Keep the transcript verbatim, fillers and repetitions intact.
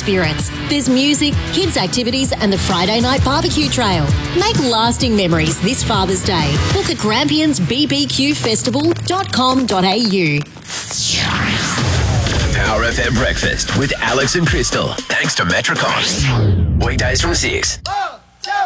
spirits. There's music, kids' activities and the Friday night barbecue trail. Make lasting memories this Father's Day. Book at grampians b b q festival dot com dot a u. Power F M Breakfast with Alex and Crystal. Thanks to Metricon. Weekdays from six.